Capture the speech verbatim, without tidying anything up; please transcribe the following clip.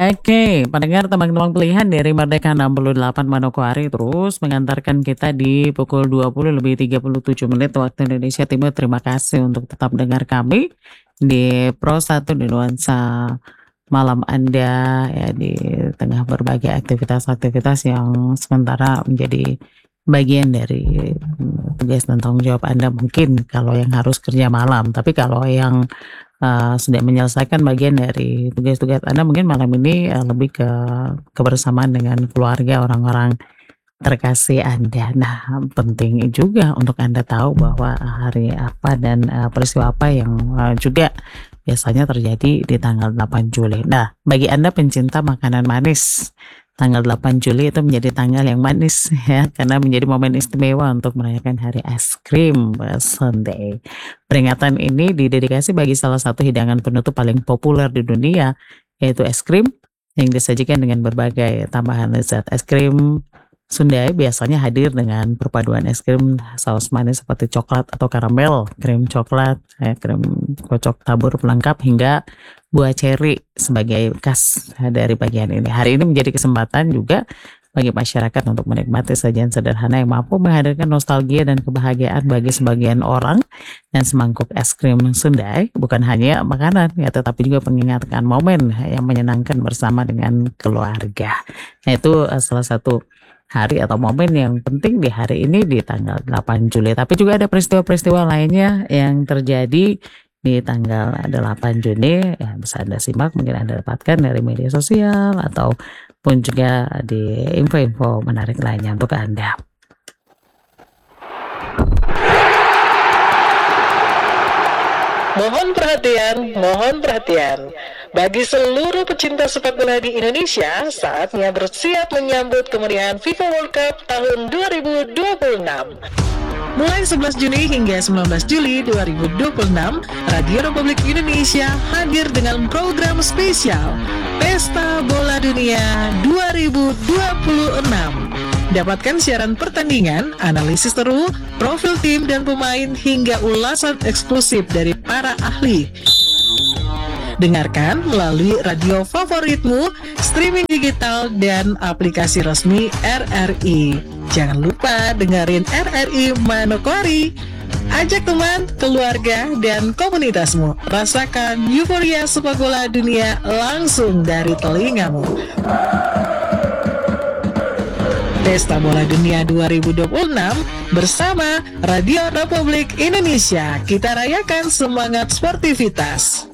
Oke, pendengar tembang-tembang pilihan dari Merdeka enam puluh delapan Manokwari terus mengantarkan kita di pukul dua puluh lebih tiga puluh tujuh menit waktu Indonesia Timur. Terima kasih untuk tetap dengar kami di Pro satu di nuansa malam Anda ya di tengah berbagai aktivitas-aktivitas yang sementara menjadi bagian dari mm, tugas dan tanggung jawab Anda mungkin kalau yang harus kerja malam. Tapi kalau yang Eee, sedang menyelesaikan bagian dari tugas-tugas Anda mungkin malam ini, eee, lebih ke kebersamaan dengan keluarga, orang-orang terkasih Anda. Nah, penting juga untuk Anda tahu bahwa hari apa dan, eee, peristiwa apa yang, eee, juga biasanya terjadi di tanggal delapan Juli. Nah, bagi Anda pencinta makanan manis, tanggal delapan Juli itu menjadi tanggal yang manis ya, karena menjadi momen istimewa untuk merayakan Hari Es Krim, eee, Sunday. Peringatan ini didedikasi bagi salah satu hidangan penutup paling populer di dunia, yaitu es krim yang disajikan dengan berbagai tambahan lezat. Es krim Sundai biasanya hadir dengan perpaduan es krim saus manis seperti coklat atau karamel, krim coklat, eh, krim kocok tabur pelengkap hingga buah ceri sebagai khas dari bagian ini. Hari ini menjadi kesempatan juga bagi masyarakat untuk menikmati sajian sederhana yang mampu menghadirkan nostalgia dan kebahagiaan bagi sebagian orang. Dan semangkuk es krim Sundai bukan hanya makanan ya, tetapi juga mengingatkan momen yang menyenangkan bersama dengan keluarga. Nah, itu eh, salah satu hari atau momen yang penting di hari ini di tanggal delapan Juli. Tapi juga ada peristiwa-peristiwa lainnya yang terjadi di tanggal delapan Juni ya, bisa Anda simak, mungkin Anda dapatkan dari media sosial ataupun juga di info-info menarik lainnya untuk Anda. Mohon perhatian, mohon perhatian. Bagi seluruh pecinta sepak bola di Indonesia, saatnya bersiap menyambut kemeriahan FIFA World Cup tahun dua ribu dua puluh enam. Mulai sebelas Juni hingga sembilan belas Juli dua ribu dua puluh enam, Radio Republik Indonesia hadir dengan program spesial Pesta Bola Dunia dua ribu dua puluh enam. Dapatkan siaran pertandingan, analisis seru, profil tim dan pemain hingga ulasan eksklusif dari para ahli. Dengarkan melalui radio favoritmu, streaming digital, dan aplikasi resmi R R I. Jangan lupa dengerin R R I Manokwari. Ajak teman, keluarga, dan komunitasmu. Rasakan euforia sepak bola dunia langsung dari telingamu. Pesta Bola Dunia dua ribu dua puluh enam bersama Radio Republik Indonesia. Kita rayakan semangat sportivitas.